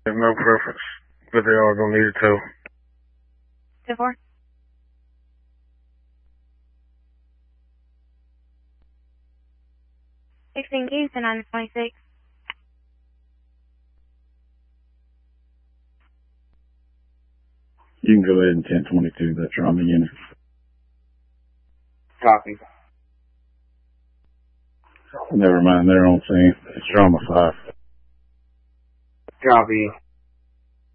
There's no preference, but they are gonna need it too. 2-4. Sixteen keys to 926. You can go ahead and 1022. That's your on the unit. Copy. Never mind, they're on scene. It's Drama 5. Copy.